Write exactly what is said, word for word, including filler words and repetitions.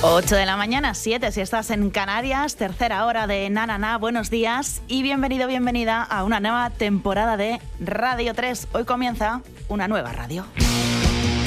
ocho de la mañana, siete si estás en Canarias, tercera hora de Na Na Na. Buenos días y bienvenido, bienvenida a una nueva temporada de Radio tres. Hoy comienza una nueva radio.